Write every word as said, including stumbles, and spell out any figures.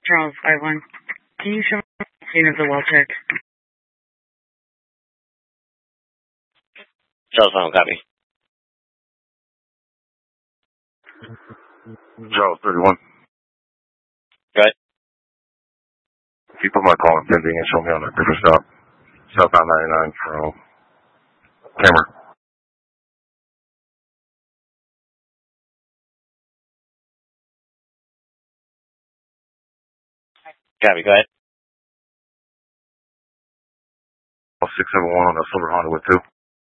Charles, five one. Can you show me the scene of the well check? Charles, five one, copy. Charles, thirty-one. Go ahead. Can you put my call in pending and show me on that different stop? Southbound ninety-nine from Camera. Copy, go ahead. six seven one on a silver Honda with two.